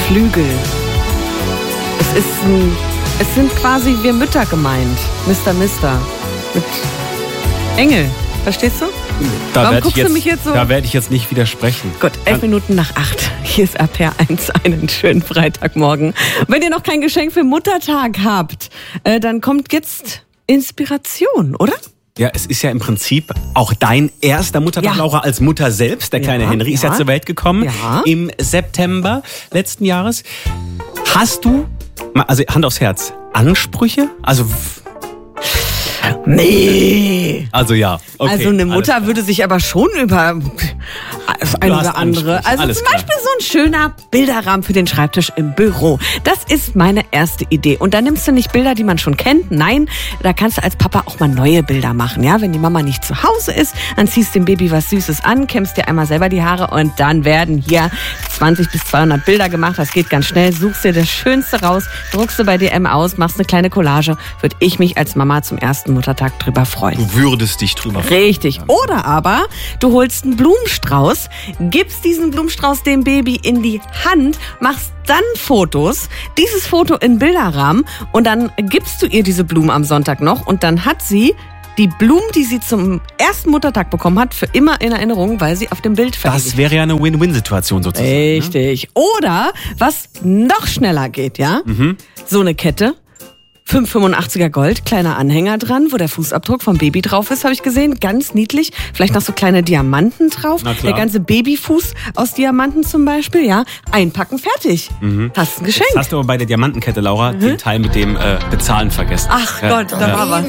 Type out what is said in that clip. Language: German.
Flügel. Es sind quasi wir Mütter gemeint. Mister. Mit Engel. Verstehst du? Da werde ich jetzt nicht widersprechen. Gut, 7:11. Hier ist RPR1, einen schönen Freitagmorgen. Wenn ihr noch kein Geschenk für Muttertag habt, dann kommt jetzt Inspiration, oder? Ja, es ist ja im Prinzip auch dein erster Muttertag, Laura, als Mutter selbst. Der kleine Henry ist ja zur Welt gekommen im September letzten Jahres. Hast du, also Hand aufs Herz, Ansprüche? Also nee. Also ja. Okay, also eine Mutter würde sich aber schon über das eine oder andere. Also zum Beispiel so ein schöner Bilderrahmen für den Schreibtisch im Büro. Das ist meine erste Idee. Und da nimmst du nicht Bilder, die man schon kennt. Nein, da kannst du als Papa auch mal neue Bilder machen. Ja, wenn die Mama nicht zu Hause ist, dann ziehst dem Baby was Süßes an, kämmst dir einmal selber die Haare und dann werden hier 20 bis 200 Bilder gemacht. Das geht ganz schnell. Suchst dir das Schönste raus, druckst du bei DM aus, machst eine kleine Collage. Würde ich mich als Mama zum ersten Muttertag drüber freuen. Du würdest dich drüber freuen. Richtig. Oder aber du holst einen Blumenstrauß, gibst diesen Blumenstrauß dem Baby in die Hand, machst dann Fotos, dieses Foto in Bilderrahmen und dann gibst du ihr diese Blumen am Sonntag noch und dann hat sie die Blumen, die sie zum ersten Muttertag bekommen hat, für immer in Erinnerung, weil sie auf dem Bild verewigt. Das wäre ja eine Win-Win-Situation sozusagen. Richtig. Ne? Oder, was noch schneller geht, ja? So eine Kette. 5,85er Gold, kleiner Anhänger dran, wo der Fußabdruck vom Baby drauf ist, habe ich gesehen. Ganz niedlich. Vielleicht noch so kleine Diamanten drauf. Der ganze Babyfuß aus Diamanten zum Beispiel, ja. Einpacken, fertig. Hast ein Geschenk. Jetzt hast du aber bei der Diamantenkette, Laura, den Teil mit dem Bezahlen vergessen. Ach Gott, da war was.